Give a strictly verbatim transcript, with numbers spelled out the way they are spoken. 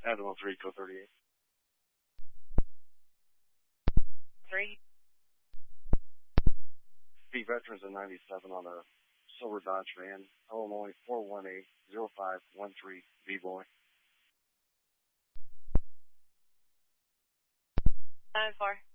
Admiral three, code thirty-eight. Three. Speed Veterans in ninety-seven on a silver Dodge van, Illinois four one eight zero five one three, V-Boy. Nine four.